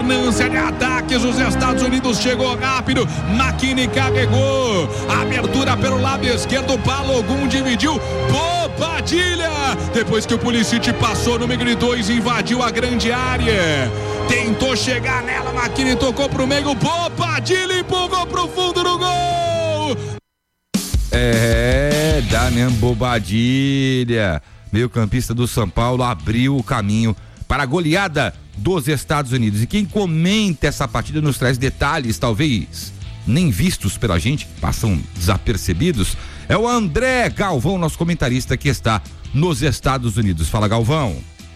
alternância de ataques, os Estados Unidos chegou rápido, McKinney carregou, abertura pelo lado esquerdo, Balogun dividiu, Bobadilla, depois que o Pulisic passou no número 2, invadiu a grande área, tentou chegar nela, McKinney tocou pro meio, Bobadilla empurrou pro fundo do gol. Damian Bobadilla, meio-campista do São Paulo, abriu o caminho para a goleada dos Estados Unidos. E quem comenta essa partida nos traz detalhes, talvez nem vistos pela gente, passam desapercebidos, é o André Galvão, nosso comentarista que está nos Estados Unidos. Fala, Galvão.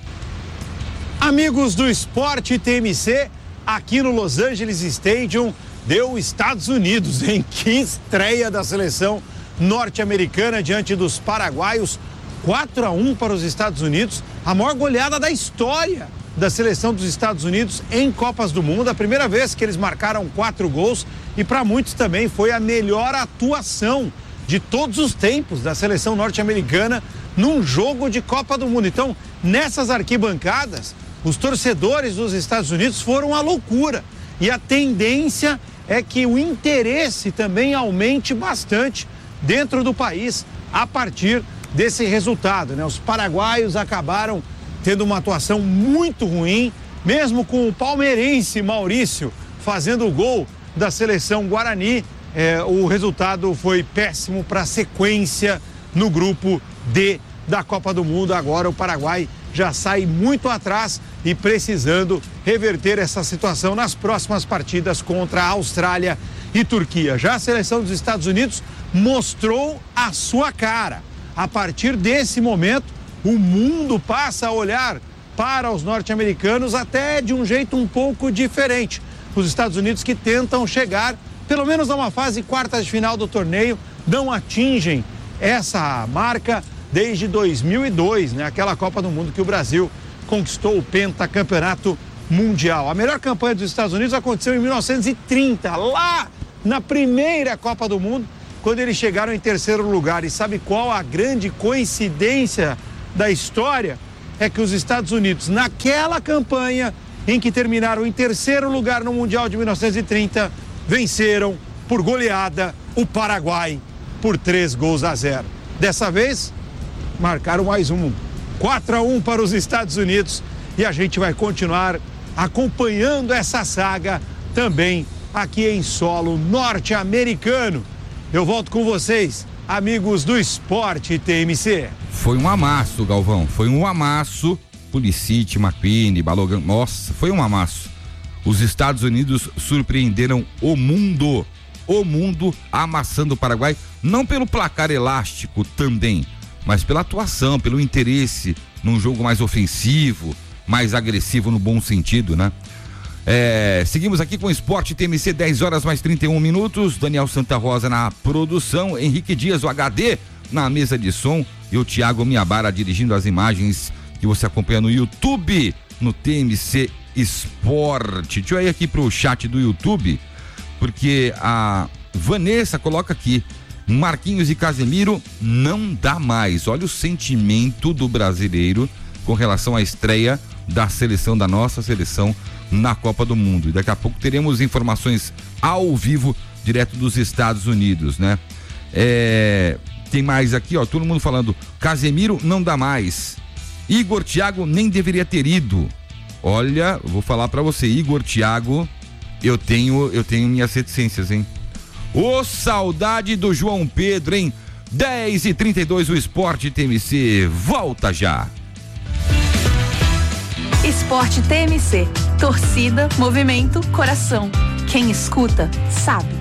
Amigos do Esporte TMC, aqui no Los Angeles Stadium, deu Estados Unidos, hein? Que estreia da seleção norte-americana diante dos paraguaios, 4-1 para os Estados Unidos, a maior goleada da história da seleção dos Estados Unidos em Copas do Mundo, a primeira vez que eles marcaram 4 gols e para muitos também foi a melhor atuação de todos os tempos da seleção norte-americana num jogo de Copa do Mundo. Então, nessas arquibancadas, os torcedores dos Estados Unidos foram à loucura e a tendência é que o interesse também aumente bastante dentro do país a partir desse resultado, né? Os paraguaios acabaram tendo uma atuação muito ruim, mesmo com o palmeirense Maurício fazendo o gol da seleção Guarani, o resultado foi péssimo para a sequência no grupo D da Copa do Mundo. Agora o Paraguai já sai muito atrás e precisando reverter essa situação nas próximas partidas contra a Austrália e Turquia. Já a seleção dos Estados Unidos mostrou a sua cara. A partir desse momento, o mundo passa a olhar para os norte-americanos até de um jeito um pouco diferente. Os Estados Unidos que tentam chegar, pelo menos a uma fase quartas de final do torneio, não atingem essa marca desde 2002, né? Aquela Copa do Mundo que o Brasil conquistou o pentacampeonato mundial. A melhor campanha dos Estados Unidos aconteceu em 1930, lá na primeira Copa do Mundo, quando eles chegaram em terceiro lugar. E sabe qual a grande coincidência da história? É que os Estados Unidos, naquela campanha em que terminaram em terceiro lugar no Mundial de 1930, venceram por goleada o Paraguai por 3-0. Dessa vez, marcaram mais um, 4-1 para os Estados Unidos, e a gente vai continuar acompanhando essa saga também aqui em solo norte-americano. Eu volto com vocês, amigos do Esporte TMC. Foi um amasso, Galvão, foi um amasso. Pulisic, McKinney, Balogun, nossa, foi um amasso. Os Estados Unidos surpreenderam o mundo amassando o Paraguai, não pelo placar elástico também, mas pela atuação, pelo interesse num jogo mais ofensivo, mais agressivo no bom sentido, né? Seguimos aqui com o Esporte TMC, 10 horas mais 31 minutos, Daniel Santa Rosa na produção, Henrique Dias, o HD, na mesa de som, e o Thiago Miabara dirigindo as imagens que você acompanha no YouTube, no TMC Esporte. Deixa eu ir aqui pro chat do YouTube, porque a Vanessa coloca aqui: Marquinhos e Casemiro não dá mais. Olha o sentimento do brasileiro com relação à estreia da seleção, da nossa seleção na Copa do Mundo. E daqui a pouco teremos informações ao vivo direto dos Estados Unidos, né? Tem mais aqui, ó, todo mundo falando: Casemiro não dá mais. Igor Thiago nem deveria ter ido. Olha, eu vou falar pra você, Igor Thiago, eu tenho minhas reticências, hein? Ô, saudade do João Pedro, hein? 10h32, o Esporte TMC volta já. Esporte TMC, torcida, movimento, coração. Quem escuta, sabe.